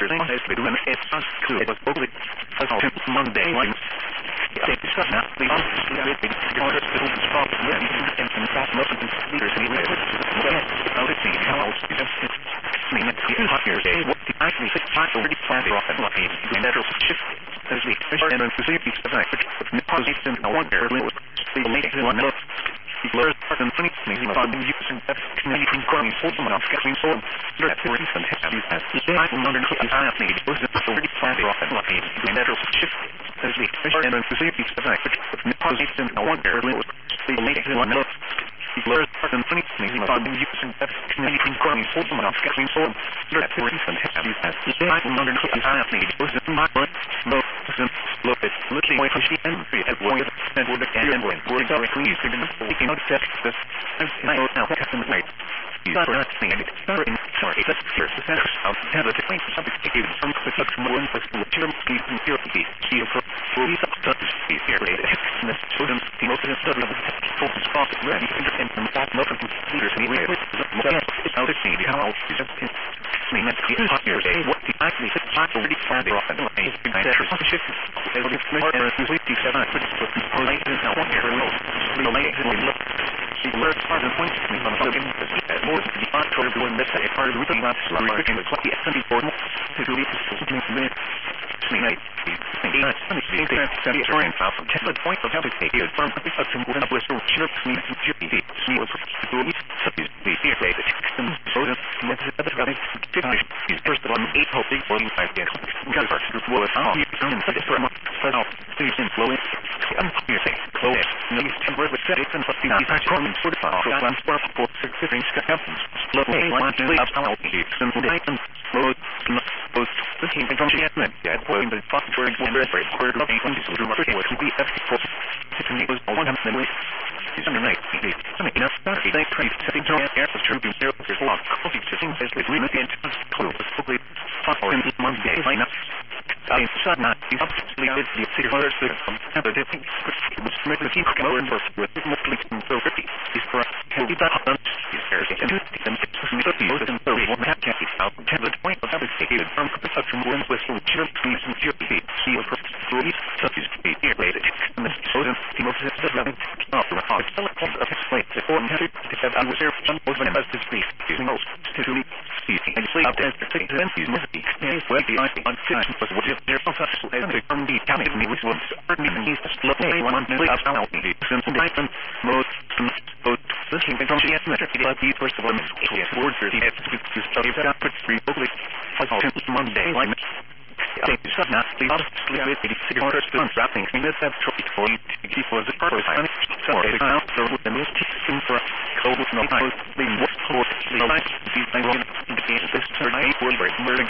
everything is to do and it's us cool. It was totally Monday. Like, take the stuff now. The office is good. The orders to stop when and fast most of the leaders in the way. Well, it's the house. I mean, it's the years. What the actually 6 already planted off and lucky. And that'll shift as the fish and then specific stuff. But position, I wonder, the late one. Blurs and funny things about using that community growing full of getting so that for instance has I wonder if I need was already planted off and lucky and that will shift as the fish and then specific stuff. But position, I wonder, the late one. Blurs and funny things about using that community growing full of getting so that for instance has I wonder if I need was look at looking away from the end at one and with the end when we're directly using the check this I know now custom right. You are not seeing it. Sorry, that's first the center of the point sophisticated from the more with the term speed and purity. He for these substances is here and the children the most of the study of the focus spot ready and from that most of the leaders anyway it's out to see how just I mean that's the here say what the actually already planted off and is better shift as if more and 57 with the polite and now one area the late she learned part of the point from the more the article everyone that a part of the routine that's like in the quality of the board to do it something minute night the oriented from the point of how to take it from the system with a blister chirp means GPT she was doing the here the system so that is first of all 8 hoping for 5 days cover will all and for the firm for all please inflow it here say close needs temporary with set and for the common sort of transport for fixing happens local want to leave out and the items road the team from the admin yeah point the factory and the for the looking to the market to be for to me was 100 is under night enough study they create setting to air for to be zero for long coffee sitting as the green and close fully following Monday line up I saw not the absolutely the city orders from the different was made the keep going for with mostly so is for heavy that on is there and so one have to out the point of having taken from the from one with some chirp trees and chirp feet see a really such as be here later and the so the most of the running off the hot telecom of explain the form to have unreserved one was when the street is most to see and sleep out as the things must be well the on fixed was what if there's no such as the from the county me which was certainly needs to look one million of how the simple item most this thing from the estimate but these first of all towards the to study that put free public Monday like not the obviously with the city orders to wrapping this have choice for you to for the purpose so with the most teaching for code no the what for the life these things this tonight will break